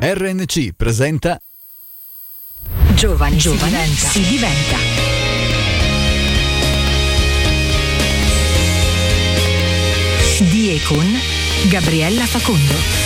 RNC presenta Giovani si diventa. Di e con Gabriella Facondo.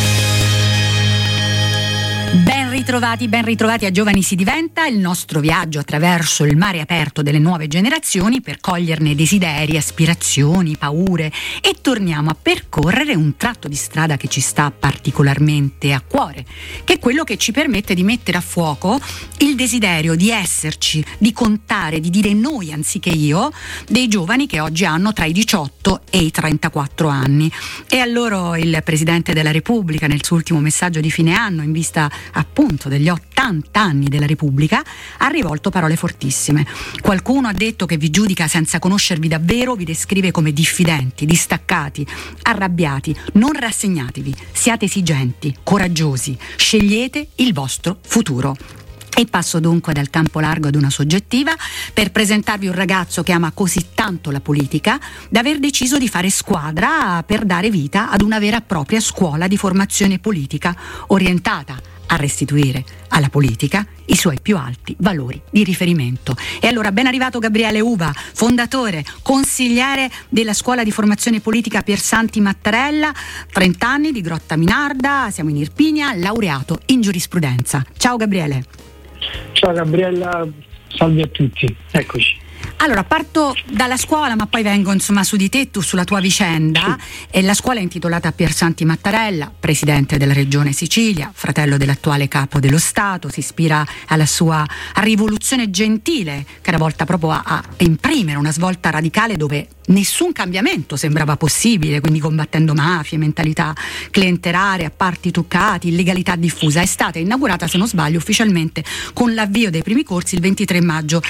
Ben ritrovati a Giovani si diventa, il nostro viaggio attraverso il mare aperto delle nuove generazioni per coglierne desideri, aspirazioni, paure, e torniamo a percorrere un tratto di strada che ci sta particolarmente a cuore, che è quello che ci permette di mettere a fuoco il desiderio di esserci, di contare, di dire noi anziché io, dei giovani che oggi hanno tra i 18 e i 34 anni. E a loro il Presidente della Repubblica, nel suo ultimo messaggio di fine anno, in vista appunto degli 80 anni della Repubblica, ha rivolto parole fortissime. Qualcuno ha detto che vi giudica senza conoscervi davvero, vi descrive come diffidenti, distaccati, arrabbiati. Non rassegnatevi, siate esigenti, coraggiosi, scegliete il vostro futuro. E passo dunque dal campo largo ad una soggettiva per presentarvi un ragazzo che ama così tanto la politica da aver deciso di fare squadra per dare vita ad una vera e propria scuola di formazione politica orientata a restituire alla politica i suoi più alti valori di riferimento. E allora ben arrivato Gabriele Uva, fondatore, consigliere della scuola di formazione politica Piersanti Mattarella, 30 anni di Grotta Minarda, siamo in Irpinia, laureato in giurisprudenza. Ciao Gabriele. Ciao Gabriella, salve a tutti, eccoci. Allora, parto dalla scuola, ma poi vengo su di te, sulla tua vicenda. Sì. La scuola è intitolata a Piersanti Mattarella, presidente della regione Sicilia, fratello dell'attuale capo dello Stato. Si ispira alla sua rivoluzione gentile, che era volta proprio a imprimere una svolta radicale dove nessun cambiamento sembrava possibile, quindi combattendo mafie, mentalità clientelare, apparti truccati, illegalità diffusa. È stata inaugurata, se non sbaglio, ufficialmente con l'avvio dei primi corsi il 23 maggio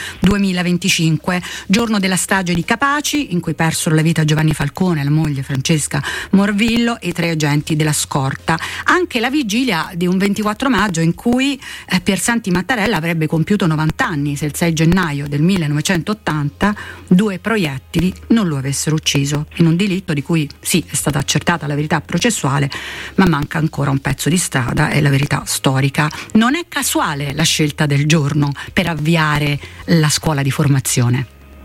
2025, giorno della strage di Capaci, in cui persero la vita Giovanni Falcone, la moglie Francesca Morvillo e 3 agenti della scorta. Anche la vigilia di un 24 maggio in cui Piersanti Mattarella avrebbe compiuto 90 anni, se il 6 gennaio del 1980 2 proiettili non lo avessero ucciso, in un delitto di cui sì, è stata accertata la verità processuale, ma manca ancora un pezzo di strada e la verità storica. Non è casuale la scelta del giorno per avviare la scuola di formazione?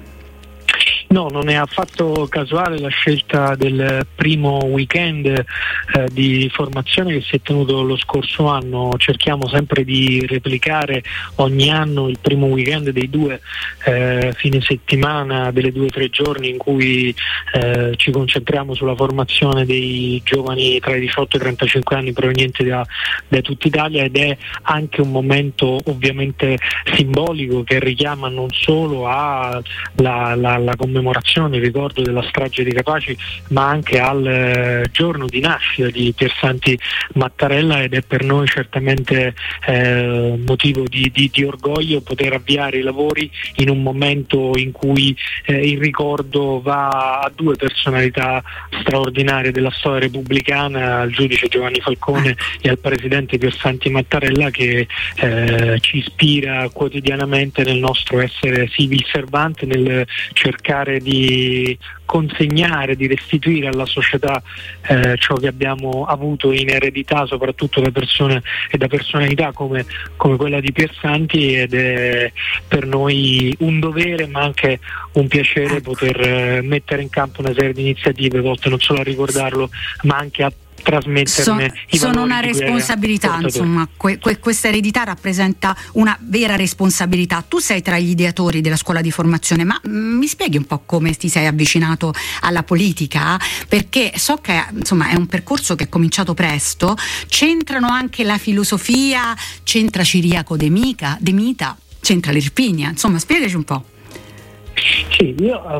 No, non è affatto casuale la scelta del primo weekend di formazione che si è tenuto lo scorso anno. Cerchiamo sempre di replicare ogni anno il primo weekend dei 2 fine settimana, delle 2 o 3 giorni in cui ci concentriamo sulla formazione dei giovani tra i 18 e i 35 anni provenienti da tutta Italia, ed è anche un momento ovviamente simbolico che richiama non solo alla commemorazione, il ricordo della strage di Capaci, ma anche al giorno di nascita di Piersanti Mattarella, ed è per noi certamente motivo di orgoglio poter avviare i lavori in un momento in cui il ricordo va a 2 personalità straordinarie della storia repubblicana, al giudice Giovanni Falcone e al presidente Piersanti Mattarella, che ci ispira quotidianamente nel nostro essere civil servante, nel cercare di consegnare, di restituire alla società ciò che abbiamo avuto in eredità, soprattutto da persone e da personalità come quella di Piersanti, ed è per noi un dovere ma anche un piacere poter mettere in campo una serie di iniziative volte non solo a ricordarlo ma anche a trasmetterne i valori. Sono una responsabilità, insomma, questa eredità rappresenta una vera responsabilità. Tu sei tra gli ideatori della scuola di formazione, ma mi spieghi un po' come ti sei avvicinato alla politica? Perché so che insomma è un percorso che è cominciato presto, c'entrano anche la filosofia, c'entra Ciriaco De Mita, c'entra l'Irpinia, insomma spiegaci un po'. Sì, io a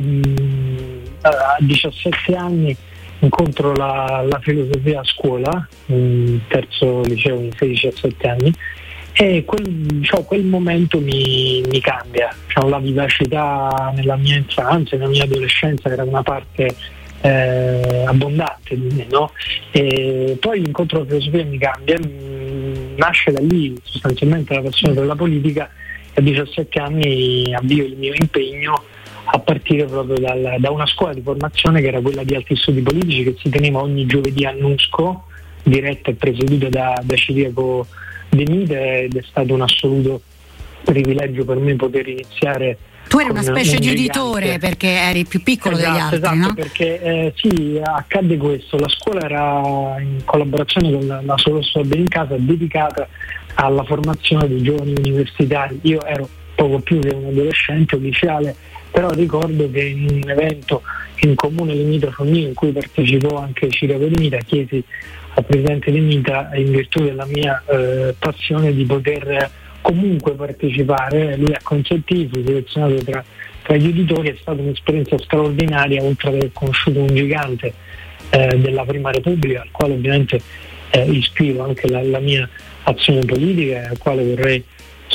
17 anni incontro la filosofia a scuola, in terzo liceo, in 16-17 anni, e quel momento mi cambia. La vivacità nella mia infanzia, nella mia adolescenza, che era una parte abbondante di me, no? E poi l'incontro alla filosofia mi cambia, nasce da lì sostanzialmente la passione per la politica, e a 17 anni avvio il mio impegno a partire proprio da una scuola di formazione che era quella di Alti Studi Politici, che si teneva ogni giovedì a Nusco, diretta e presieduta da Ciriaco De Mita, ed è stato un assoluto privilegio per me poter iniziare. Tu eri una specie di uditore perché eri più piccolo degli altri, esatto, no? Perché sì, accadde questo. La scuola era in collaborazione con la Solosco in Casa, dedicata alla formazione dei giovani universitari. Io ero poco più che un adolescente, un liceale, però ricordo che in un evento in comune limitrofo mio, in cui partecipò anche Ciriaco De Mita, chiesi al presidente De Mita, in virtù della mia passione, di poter comunque partecipare. Lui ha consentito, fu selezionato tra gli uditori. È stata un'esperienza straordinaria, oltre ad aver conosciuto un gigante della Prima Repubblica, al quale ovviamente ispiro anche la mia azione politica, al quale vorrei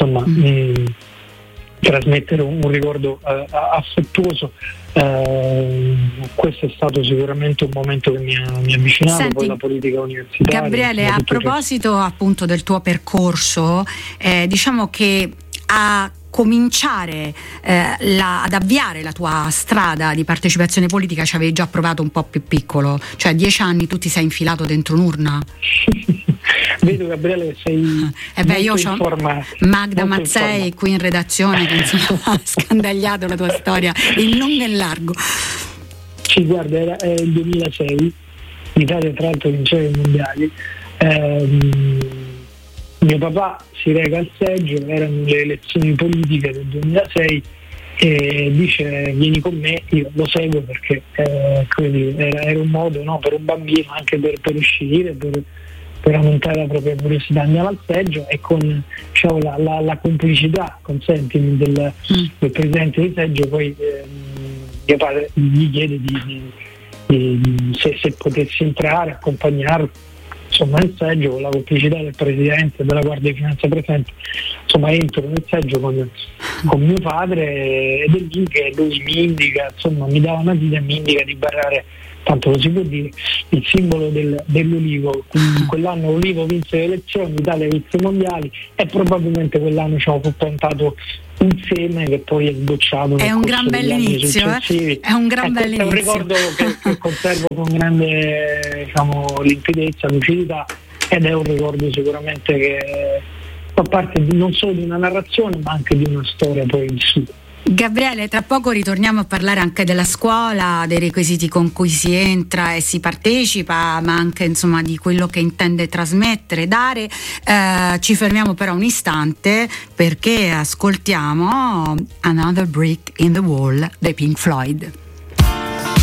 trasmettere un ricordo affettuoso. Questo è stato sicuramente un momento che mi ha avvicinato. Senti, poi la politica universitaria. Gabriele, a proposito appunto del tuo percorso, diciamo che a cominciare ad avviare la tua strada di partecipazione politica ci avevi già provato un po' più piccolo, cioè a 10 anni tu ti sei infilato dentro un'urna. Vedo, Gabriele, sei io molto c'ho informato. Magda Mazzei qui in redazione che insomma ha scandagliato la tua storia in lungo e in largo. Sì, guarda, era il 2006, l'Italia tra l'altro vinceva i mondiali. Mio papà si reca al seggio, erano le elezioni politiche del 2006, e dice: vieni con me. Io lo seguo perché era un modo, no, per un bambino anche per uscire, per aumentare la propria curiosità. Andiamo al seggio e con la complicità, consentimi, del presidente di seggio, poi mio padre gli chiede se potessi entrare, accompagnarlo nel seggio, con la complicità del presidente e della Guardia di Finanza presente. Entro nel seggio con mio padre, ed è lì che lui mi indica, mi dà una guida e mi indica di barrare, tanto lo si può dire, il simbolo dell'ulivo. Quell'anno l'ulivo vinse le elezioni, l'Italia vinse i mondiali, e probabilmente quell'anno fu piantato un seme che poi è sbocciato. È un gran bell'inizio, è un gran bell'inizio. È un ricordo che conservo con grande limpidezza, lucidità, ed è un ricordo sicuramente che fa parte non solo di una narrazione, ma anche di una storia poi vissuta. Gabriele, tra poco ritorniamo a parlare anche della scuola, dei requisiti con cui si entra e si partecipa, ma anche insomma di quello che intende trasmettere, dare. Ci fermiamo però un istante perché ascoltiamo Another Brick in the Wall dei Pink Floyd.